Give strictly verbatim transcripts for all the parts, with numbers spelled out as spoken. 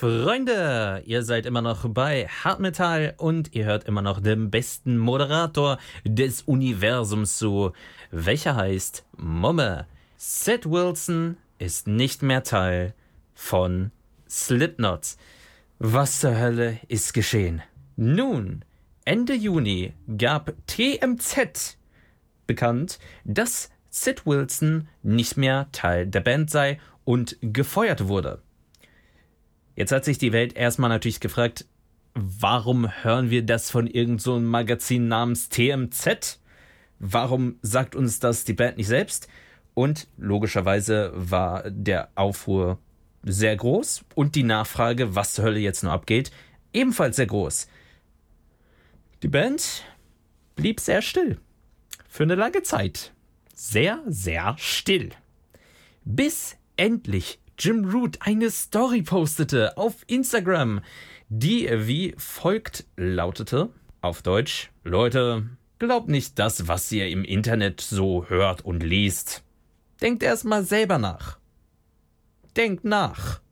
Freunde, ihr seid immer noch bei Hartmetall und ihr hört immer noch den besten Moderator des Universums zu, welcher heißt Momme. Sid Wilson ist nicht mehr Teil von Slipknot. Was zur Hölle ist geschehen? Nun, Ende Juni gab T M Z bekannt, dass Sid Wilson nicht mehr Teil der Band sei und gefeuert wurde. Jetzt hat sich die Welt erstmal natürlich gefragt, warum hören wir das von irgend so einem Magazin namens T M Z? Warum sagt uns das die Band nicht selbst? Und logischerweise war der Aufruhr sehr groß und die Nachfrage, was zur Hölle jetzt nur abgeht, ebenfalls sehr groß. Die Band blieb sehr still. Für eine lange Zeit. Sehr, sehr still. Bis endlich Jim Root eine Story postete auf Instagram, die wie folgt lautete, auf Deutsch: Leute, glaubt nicht das, was ihr im Internet so hört und liest. Denkt erstmal selber nach. Denkt nach.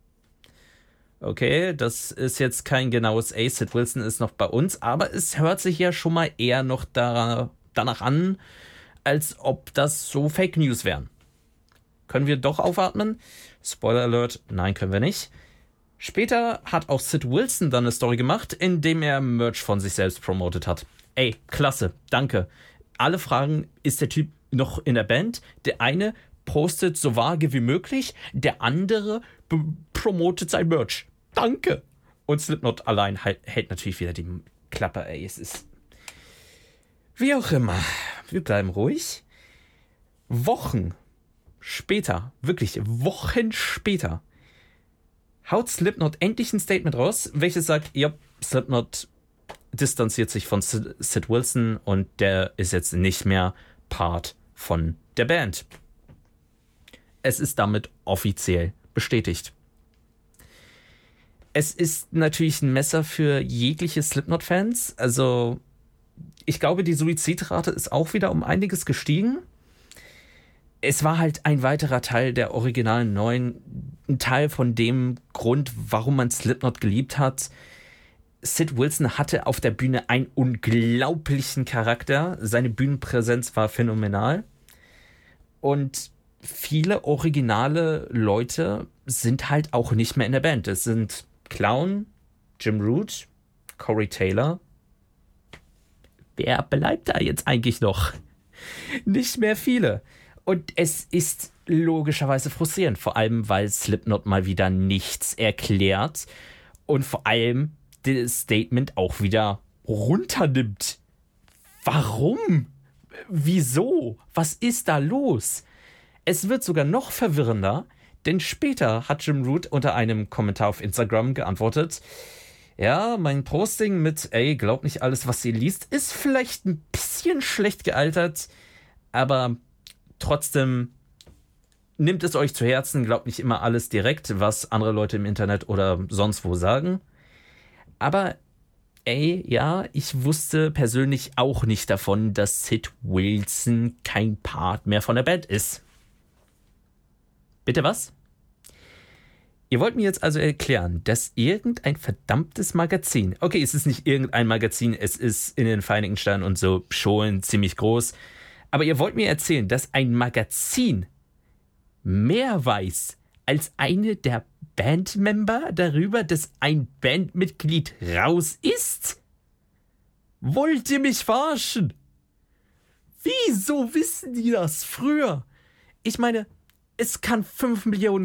Okay, das ist jetzt kein genaues Ey, Sid Wilson ist noch bei uns, aber es hört sich ja schon mal eher noch da, danach an, als ob das so Fake News wären. Können wir doch aufatmen? Spoiler Alert, nein, können wir nicht. Später hat auch Sid Wilson dann eine Story gemacht, indem er Merch von sich selbst promotet hat. Ey, klasse, danke. Alle fragen, ist der Typ noch in der Band? Der eine postet so vage wie möglich, der andere b- promotet sein Merch. Danke. Und Slipknot allein halt, hält natürlich wieder die Klappe, ey, es ist... Wie auch immer, wir bleiben ruhig. Wochen später, wirklich Wochen später, haut Slipknot endlich ein Statement raus, welches sagt, ja, Slipknot distanziert sich von Sid Wilson und der ist jetzt nicht mehr Part von der Band. Es ist damit offiziell bestätigt. Es ist natürlich ein Messer für jegliche Slipknot-Fans. Also ich glaube, die Suizidrate ist auch wieder um einiges gestiegen. Es war halt ein weiterer Teil der originalen Neuen, ein Teil von dem Grund, warum man Slipknot geliebt hat. Sid Wilson hatte auf der Bühne einen unglaublichen Charakter. Seine Bühnenpräsenz war phänomenal. Und viele originale Leute sind halt auch nicht mehr in der Band. Es sind Clown, Jim Root, Corey Taylor. Wer bleibt da jetzt eigentlich noch? Nicht mehr viele. Und es ist logischerweise frustrierend, vor allem, weil Slipknot mal wieder nichts erklärt und vor allem das Statement auch wieder runternimmt. Warum? Wieso? Was ist da los? Es wird sogar noch verwirrender, denn später hat Jim Root unter einem Kommentar auf Instagram geantwortet: Ja, mein Posting mit ey, glaubt nicht alles, was ihr liest, ist vielleicht ein bisschen schlecht gealtert, aber trotzdem nimmt es euch zu Herzen, glaubt nicht immer alles direkt, was andere Leute im Internet oder sonst wo sagen. Aber ey, ja, ich wusste persönlich auch nicht davon, dass Sid Wilson kein Part mehr von der Band ist. Bitte was? Ihr wollt mir jetzt also erklären, dass irgendein verdammtes Magazin, okay, es ist nicht irgendein Magazin, es ist in den Vereinigten Staaten und so schon ziemlich groß, aber ihr wollt mir erzählen, dass ein Magazin mehr weiß als eine der Bandmember darüber, dass ein Bandmitglied raus ist? Wollt ihr mich verarschen? Wieso wissen die das früher? Ich meine, es kann fünf Millionen